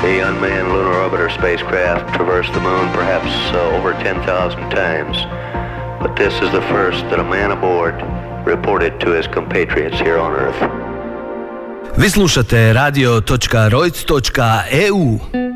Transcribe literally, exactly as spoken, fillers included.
The unmanned lunar orbiter spacecraft traversed the moon perhaps uh, over ten thousand times, but this is the first that a man aboard reported to his compatriots here on Earth. Vi slušate radio točka roic točka e u.